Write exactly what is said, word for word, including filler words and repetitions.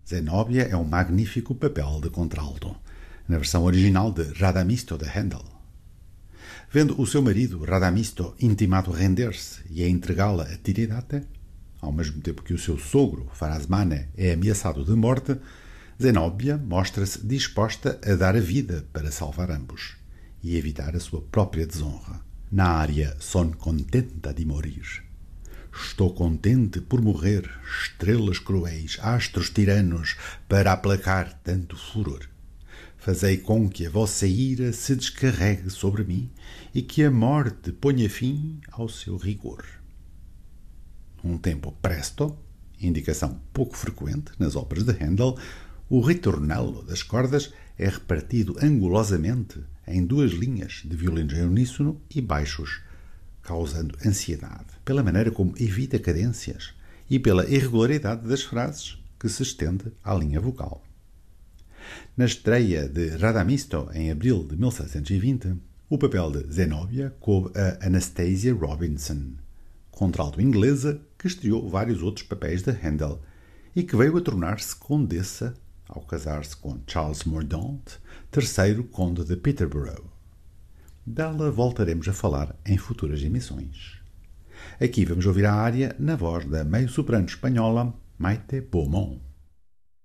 Zenobia é um magnífico papel de contralto, na versão original de Radamisto de Handel. Vendo o seu marido, Radamisto, intimado a render-se e a entregá-la a Tiridate, ao mesmo tempo que o seu sogro, Pharasmane, é ameaçado de morte, Zenobia mostra-se disposta a dar a vida para salvar ambos e evitar a sua própria desonra. Na área Son contenta de morir. Estou contente por morrer, estrelas cruéis, astros tiranos, para aplacar tanto furor. Fazei com que a vossa ira se descarregue sobre mim e que a morte ponha fim ao seu rigor. Num tempo presto, indicação pouco frequente nas óperas de Handel, o ritornello das cordas é repartido angulosamente em duas linhas de violinos em uníssono e baixos, causando ansiedade, pela maneira como evita cadências e pela irregularidade das frases que se estende à linha vocal. Na estreia de Radamisto, em abril de mil setecentos e vinte, o papel de Zenobia coube a Anastasia Robinson, contralto inglesa que estreou vários outros papéis de Handel e que veio a tornar-se condessa ao casar-se com Charles Mordaunt, terceiro conde de Peterborough. Dela voltaremos a falar em futuras emissões. Aqui vamos ouvir a área na voz da meio-soprano espanhola Maite Beaumont.